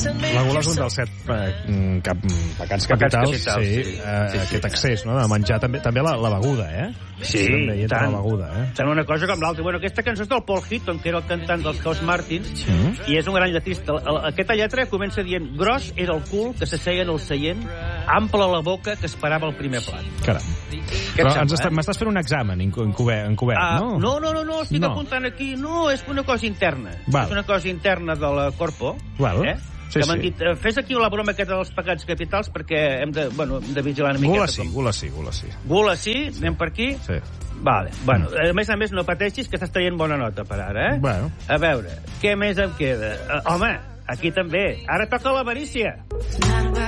La gula és un dels 7 pecats capitals, sí. Aquest accés, no?, de menjar. També la beguda, Sí, tant. La beguda, tant una cosa com l'altra. Bueno, aquesta cançó és del Paul Hitton, que era el cantant dels House Martins, i és un gran lletista. Aquesta lletra comença dient: gros era el cul que s'asseia en el seient, ample la boca que esperava el primer plat. Caram. Però m'estàs fent un examen encobert, no? No, estic apuntant aquí. No, és una cosa interna. És una cosa interna de la Corpo, que m'han dit, fes aquí la broma aquesta dels pecats capitals perquè hem de vigilar una miqueta. Gula sí. Gula sí? Anem per aquí? Sí. Vale. Bueno, a més, no pateixis, que estàs traient bona nota per ara, Bueno. A veure, què més em queda? Home, aquí també. Ara toca l'avarícia.